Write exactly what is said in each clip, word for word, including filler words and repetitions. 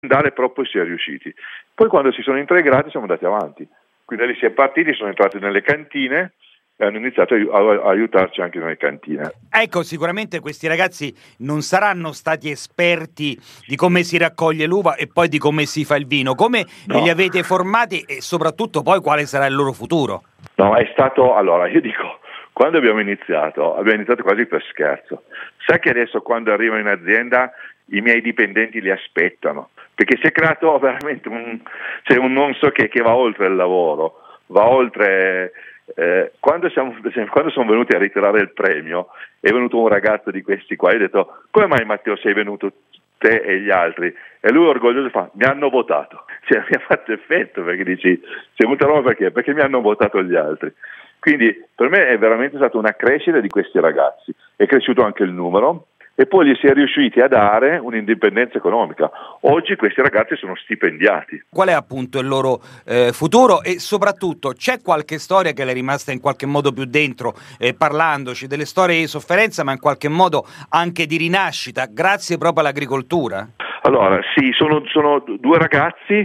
andare, però poi si è riusciti. Poi quando si sono integrati siamo andati avanti, quindi lì si è partiti, sono entrati nelle cantine e hanno iniziato a, a aiutarci anche nelle cantine. Ecco, sicuramente questi ragazzi non saranno stati esperti di come si raccoglie l'uva e poi di come si fa il vino. Come No. li avete formati e soprattutto poi quale sarà il loro futuro? No, è stato, allora io dico, quando abbiamo iniziato, abbiamo iniziato quasi per scherzo. Sai che adesso quando arrivo in azienda i miei dipendenti li aspettano, perché si è creato veramente un, cioè un non so che, che va oltre il lavoro, va oltre... Eh, quando, siamo, quando sono venuti a ritirare il premio è venuto un ragazzo di questi qua e ha detto: come mai Matteo sei venuto te e gli altri? E lui orgoglioso fa: mi hanno votato. Cioè, mi ha fatto effetto, perché dici sei venuto a Roma perché? Perché mi hanno votato gli altri. Quindi per me è veramente stata una crescita di questi ragazzi, è cresciuto anche il numero e poi gli si è riusciti a dare un'indipendenza economica. Oggi questi ragazzi sono stipendiati. Qual è appunto il loro eh, futuro e soprattutto c'è qualche storia che le è rimasta in qualche modo più dentro, eh, parlandoci delle storie di sofferenza ma in qualche modo anche di rinascita grazie proprio all'agricoltura? Allora sì, sono, sono due ragazzi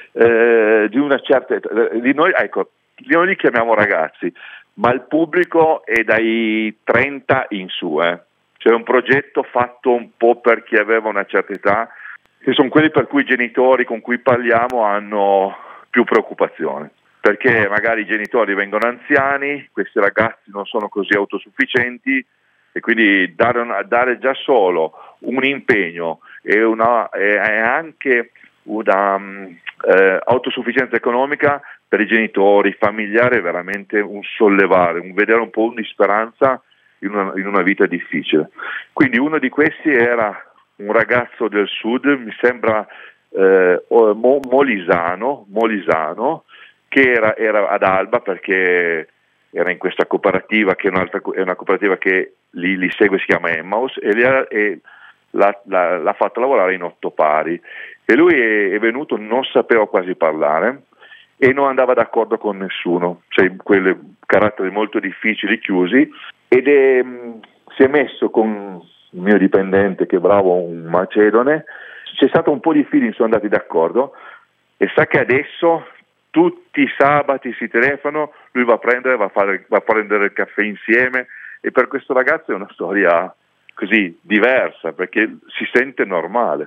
eh, di una certa età, di noi, ecco, noi li chiamiamo ragazzi, ma il pubblico è dai trenta in su, eh. C'è un progetto fatto un po' per chi aveva una certa età, che sono quelli per cui i genitori con cui parliamo hanno più preoccupazione, perché magari i genitori vengono anziani, questi ragazzi non sono così autosufficienti e quindi dare, una, dare già solo un impegno e, una, e anche una um, eh, autosufficienza economica per i genitori, i familiari è veramente un sollevare, un vedere un po' una speranza in una, in una vita difficile. Quindi uno di questi era un ragazzo del sud, mi sembra eh, Mo, Molisano, Molisano, che era, era ad Alba perché era in questa cooperativa, che è, un'altra, è una cooperativa che li, li segue, si chiama Emmaus, e, era, e l'ha, l'ha, l'ha fatto lavorare in otto pari. E lui è, è venuto, non sapeva quasi parlare e non andava d'accordo con nessuno, cioè quei caratteri molto difficili, chiusi, ed è, si è messo con il mio dipendente che è bravo, un macedone, c'è stato un po' di feeling, sono andati d'accordo e sa che adesso tutti i sabati si telefonano, lui va a prendere, va a, fare, va a prendere il caffè insieme e per questo ragazzo è una storia così diversa perché si sente normale.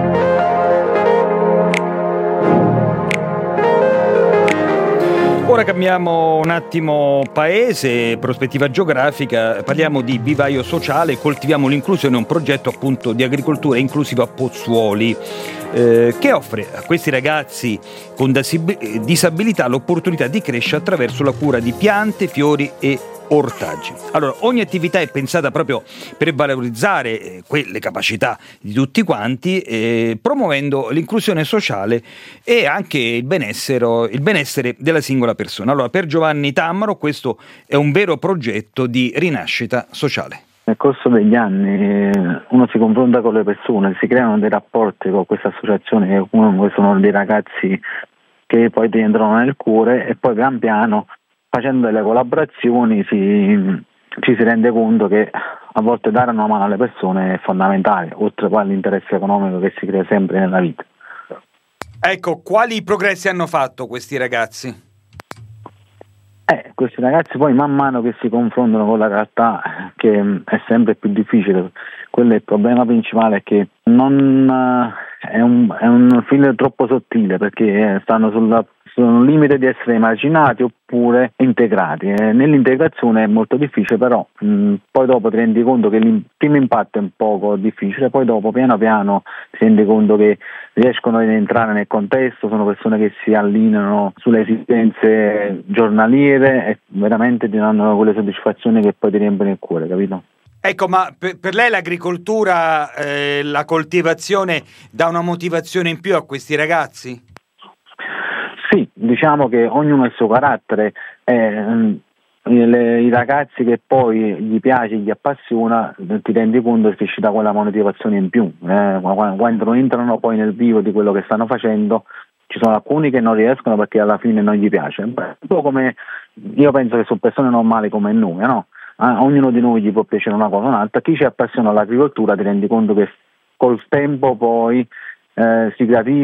Ora cambiamo un attimo paese, prospettiva geografica, parliamo di vivaio sociale, coltiviamo l'inclusione, un progetto appunto di agricoltura inclusiva a Pozzuoli, eh, che offre a questi ragazzi con disabilità l'opportunità di crescere attraverso la cura di piante, fiori e ortaggi. Allora, ogni attività è pensata proprio per valorizzare eh, quelle capacità di tutti quanti, eh, promuovendo l'inclusione sociale e anche il benessere, il benessere della singola persona. Allora, per Giovanni Tammaro questo è un vero progetto di rinascita sociale. Nel corso degli anni uno si confronta con le persone, si creano dei rapporti con queste associazioni che comunque sono dei ragazzi che poi rientrano nel cuore e poi pian piano, facendo delle collaborazioni, si, ci si rende conto che a volte dare una mano alle persone è fondamentale, oltre poi all'interesse economico che si crea sempre nella vita. Ecco, quali progressi hanno fatto questi ragazzi? Eh, questi ragazzi poi man mano che si confrontano con la realtà, che è sempre più difficile, quello è il problema principale, è che non è un, è un filo troppo sottile, perché stanno sulla sul limite di essere emarginati oppure integrati. Eh, nell'integrazione è molto difficile, però mh, poi dopo ti rendi conto che il primo impatto è un poco difficile, poi dopo piano piano ti rendi conto che riescono ad entrare nel contesto, sono persone che si allineano sulle esigenze giornaliere e veramente ti danno quelle soddisfazioni che poi ti riempiono il cuore, capito? Ecco, ma per, per lei l'agricoltura, eh, la coltivazione dà una motivazione in più a questi ragazzi? Sì, diciamo che ognuno ha il suo carattere, eh, le, i ragazzi che poi gli piace, gli appassiona, ti rendi conto che ci dà quella motivazione in più, eh, quando entrano poi nel vivo di quello che stanno facendo, ci sono alcuni che non riescono perché alla fine non gli piace, un po' come io penso che sono persone normali come noi, no? A ognuno di noi gli può piacere una cosa o un'altra, chi ci appassiona all'agricoltura ti rendi conto che col tempo poi eh, si gratifica